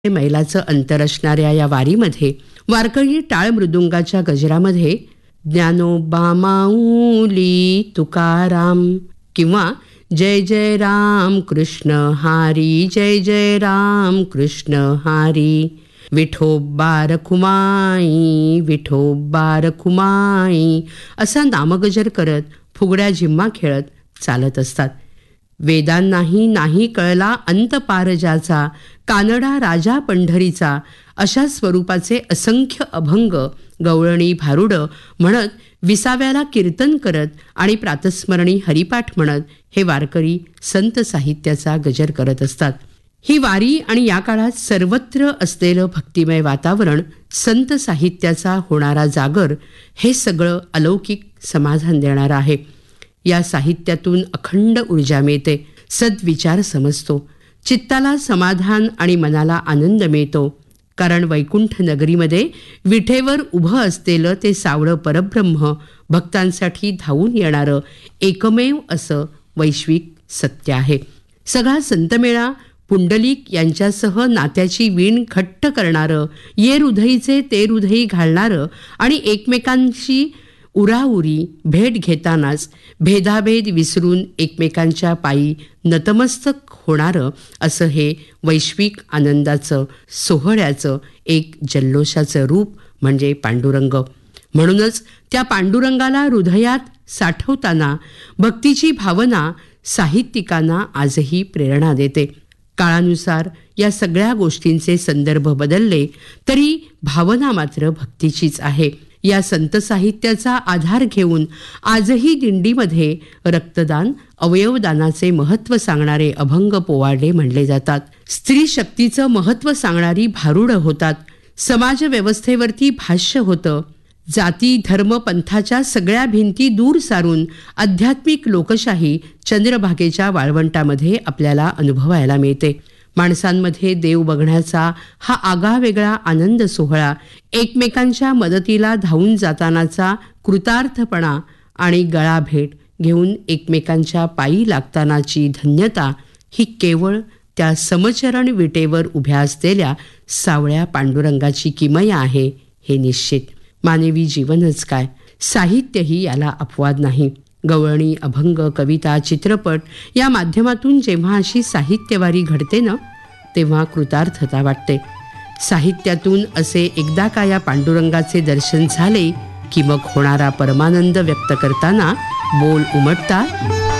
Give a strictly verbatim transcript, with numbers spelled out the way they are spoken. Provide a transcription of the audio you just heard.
मैलाचं अंतर असणाऱ्या या वारीमध्ये वारकरी टाळ मृदुंगाच्या गजरामध्ये ज्ञानोबा माऊली तुकाराम किंवा जय जय राम कृष्ण हारी, जय जय राम कृष्ण हारी, विठोबा रखुमाई, विठोबा रखुमाई असा नामगजर करत फुगड्या झिम्मा खेळत चालत असतात. वेदांनाही नाही कळला अंत पार ज्याचा, कानडा राजा पंढरीचा अशा स्वरूपाचे असंख्य अभंग गवळणी भारुड म्हणत विसाव्याला कीर्तन करत आणि प्रातस्मरणी हरिपाठ म्हणत हे वारकरी संत साहित्याचा गजर करत असतात. ही वारी आणि या काळात सर्वत्र असलेलं भक्तिमय वातावरण, संत साहित्याचा होणारा जागर हे सगळं अलौकिक समाधान देणारं आहे. या साहित्यातून अखंड ऊर्जा मिळते, सद्विचार समजतो, चित्ताला समाधान आणि मनाला आनंद मिळतो. कारण वैकुंठ नगरीमध्ये विठेवर उभं असलेलं ते सावळं परब्रह्म भक्तांसाठी धावून येणारं एकमेव असं वैश्विक सत्य आहे. सगळा संतमेळा पुंडलिक यांच्यासह नात्याची वीण घट्ट करणारं, ये हृदयीचे ते हृदयी घालणारं आणि एकमेकांशी उराउरी भेट घेतानाच भेदाभेद विसरून एकमेकांच्या पायी नतमस्तक होणारं असं हे वैश्विक आनंदाचं सोहळ्याचं एक जल्लोषाचं रूप म्हणजे पांडुरंग. म्हणूनच त्या पांडुरंगाला हृदयात साठवताना भक्तीची भावना साहित्यिकांना आजही प्रेरणा देते. काळानुसार या सगळ्या गोष्टींचे संदर्भ बदलले तरी भावना मात्र भक्तीचीच आहे. या संत साहित्याचा आधार घेऊन आजही दिंडीमध्ये रक्तदान, अवयवदानाचे महत्त्व सांगणारे अभंग पोवाडे म्हणले जातात. स्त्री शक्तीचं महत्त्व सांगणारी भारुडं होतात. समाज व्यवस्थेवरती भाष्य होतं. जाती धर्म पंथाच्या सगळ्या भिंती दूर सारून आध्यात्मिक लोकशाही चंद्रभागेच्या वाळवंटामध्ये आपल्याला अनुभवायला मिळते. माणसांमध्ये देव बघण्याचा हा आगळावेगळा आनंद सोहळा, एकमेकांच्या मदतीला धावून जातानाचा कृतार्थपणा आणि गळाभेट घेऊन एकमेकांच्या पायी लागतानाची धन्यता ही केवळ त्या समचरण विटेवर उभ्या असलेल्या सावळ्या पांडुरंगाची किमया आहे हे निश्चित. मानवी जीवनच काय, साहित्यही याला अपवाद नाही. गवळणी, अभंग, कविता, चित्रपट या माध्यमातून जेव्हा अशी साहित्यवारी घडते ना, तेव्हा कृतार्थता वाटते. साहित्यातून असे एकदा का या पांडुरंगाचे दर्शन झाले की मग होणारा परमानंद व्यक्त करताना बोल उमटतात.